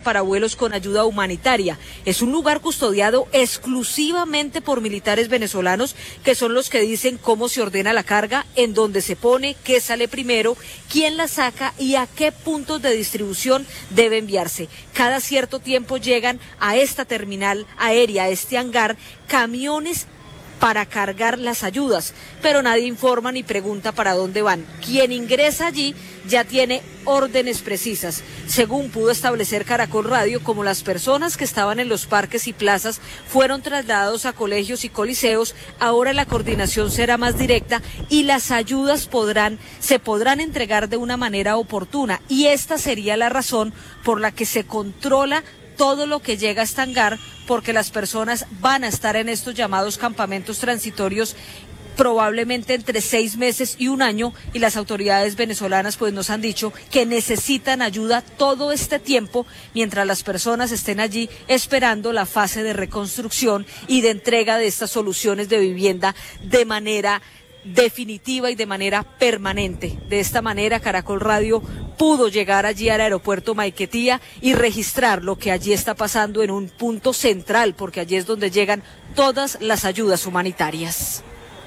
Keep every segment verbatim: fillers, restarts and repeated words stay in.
para vuelos con ayuda humanitaria. Es un lugar custodiado exclusivamente por militares venezolanos, que son los que dicen cómo se ordena la carga, en dónde se pone, qué sale primero, quién la saca y a qué puntos de distribución debe enviarse. Cada cierto tiempo llegan a esta terminal aérea, a este hangar, camiones para cargar las ayudas, pero nadie informa ni pregunta para dónde van. Quien ingresa allí ya tiene órdenes precisas, según pudo establecer Caracol Radio. Como las personas que estaban en los parques y plazas fueron trasladados a colegios y coliseos, ahora la coordinación será más directa y las ayudas podrán, se podrán entregar de una manera oportuna, y esta sería la razón por la que se controla todo lo que llega a este hangar, porque las personas van a estar en estos llamados campamentos transitorios probablemente entre seis meses y un año, y las autoridades venezolanas pues nos han dicho que necesitan ayuda todo este tiempo mientras las personas estén allí esperando la fase de reconstrucción y de entrega de estas soluciones de vivienda de manera definitiva y de manera permanente. De esta manera, Caracol Radio pudo llegar allí al aeropuerto Maiquetía y registrar lo que allí está pasando en un punto central, porque allí es donde llegan todas las ayudas humanitarias.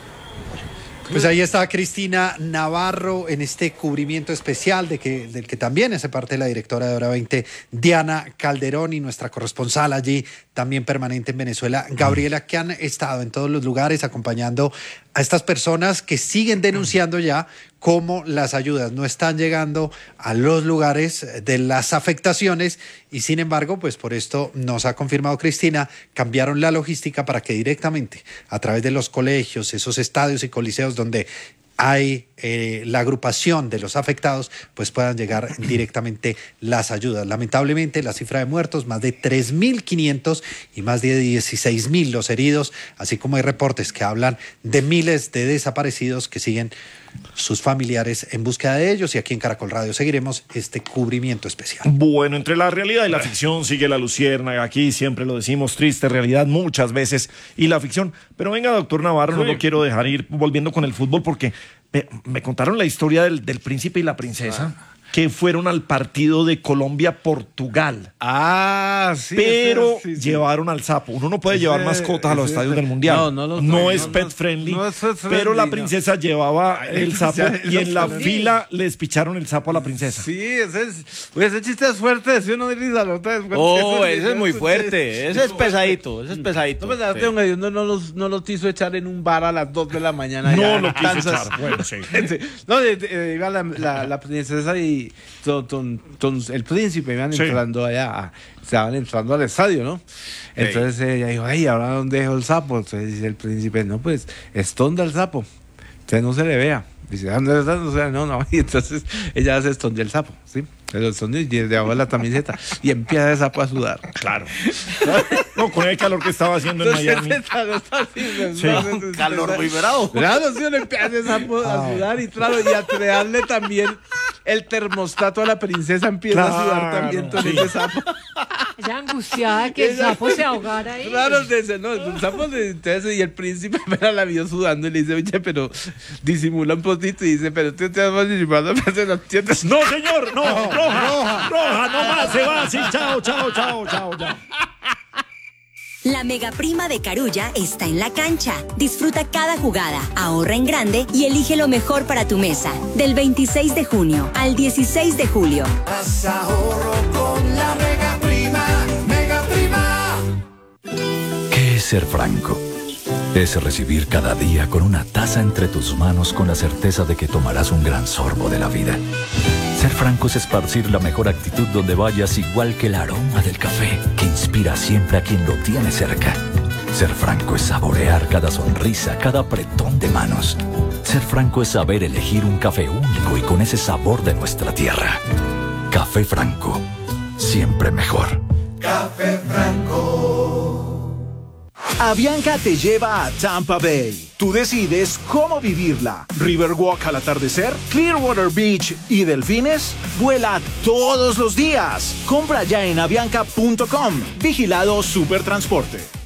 Pues ahí está Cristina Navarro en este cubrimiento especial de que, del que también hace parte la directora de Hora veinte, Diana Calderón, y nuestra corresponsal allí, también permanente en Venezuela, Gabriela, que han estado en todos los lugares acompañando a estas personas que siguen denunciando ya cómo las ayudas no están llegando a los lugares de las afectaciones, y sin embargo, pues por esto nos ha confirmado Cristina, cambiaron la logística para que directamente a través de los colegios, esos estadios y coliseos donde hay eh, la agrupación de los afectados, pues puedan llegar directamente las ayudas. Lamentablemente, la cifra de muertos, más de tres mil quinientos y más de dieciséis mil los heridos, así como hay reportes que hablan de miles de desaparecidos que siguen sus familiares en búsqueda de ellos, y aquí en Caracol Radio seguiremos este cubrimiento especial. Bueno, entre la realidad y la ficción sigue la luciérnaga. Aquí siempre lo decimos, triste realidad muchas veces y la ficción. Pero venga, doctor Navarro, sí, no lo quiero dejar ir volviendo con el fútbol, porque me, me contaron la historia del, del príncipe y la princesa, ah, que fueron al partido de Colombia-Portugal. Ah, sí. Pero sí, sí. llevaron al sapo. Uno no puede ese, llevar mascotas a los ese, estadios del Mundial. No, no, los no es no, pet friendly. No es pet friendly. Pero la princesa no. llevaba el sapo y en la sí. fila les picharon el sapo a la princesa. Sí, ese, es, pues ese chiste es fuerte. Si uno dice la nota es fuerte. Oh, ese es muy fuerte. Ese es pesadito. Ese es pesadito. No, pues, sí. no, no, los, no los quiso echar en un bar a las dos de la mañana. No lo quiso echar. Bueno, sí. No, iba la, la, la princesa y Ton, ton, ton, el príncipe iban sí. entrando allá, a, estaban entrando al estadio, ¿no? Entonces hey. ella dijo, ay, ¿ahora dónde dejo el sapo? Entonces dice el príncipe, no, pues, esconda el sapo, usted no se le vea. Dice, ¿dónde está? O sea, no, no. Y entonces ella hace esconde el sapo, ¿sí? El esconde y debajo de la camiseta y empieza el sapo a sudar. Claro. No, con el calor que estaba haciendo en Miami. Sí. No, calor muy bravo. Claro, sí, uno empieza el sapo a sudar y claro, y a crearle también el termostato a la princesa empieza claro, a sudar también todo sí. ese sapo. Ella angustiada que el sapo se ahogara ahí. Claro, dice, no, el sapo de entonces, y el príncipe la vio sudando y le dice, oye, pero disimula un poquito, y dice, pero tú te vas disimulando, pero no entiendes. No, señor, no, roja, roja, roja, no más, se va así, chao, chao, chao, chao, chao. La mega prima de Carulla está en la cancha. Disfruta cada jugada, ahorra en grande y elige lo mejor para tu mesa. Del veintiséis de junio al dieciséis de julio. Haz ahorro con la mega prima, mega prima. ¿Qué es ser franco? Es recibir cada día con una taza entre tus manos con la certeza de que tomarás un gran sorbo de la vida. Ser franco es esparcir la mejor actitud donde vayas, igual que el aroma del café, que inspira siempre a quien lo tiene cerca. Ser franco es saborear cada sonrisa, cada apretón de manos. Ser franco es saber elegir un café único y con ese sabor de nuestra tierra. Café Franco, siempre mejor. Café Franco. Avianca te lleva a Tampa Bay. Tú decides cómo vivirla. Riverwalk al atardecer, Clearwater Beach y delfines. Vuela todos los días. Compra ya en avianca punto com. Vigilado Supertransporte.